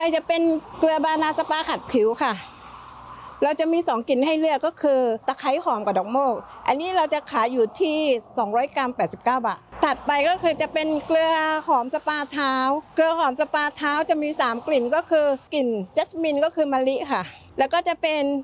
จะเป็นเกลือบานาสปาขัดผิวค่ะเราจะมี2กลิ่นให้เลือกก็คือตะไคร้หอมกับดอกโมกอันนี้เราจะขายอยู่ที่200 กรัม89 บาทถัดไปก็คือจะเป็นเกลือหอมสปาเท้าเกลือหอมสปาเท้าจะมี3กลิ่นก็คือกลิ่นจัสมินก็คือมะลิค่ะแล้วก็จะเป็น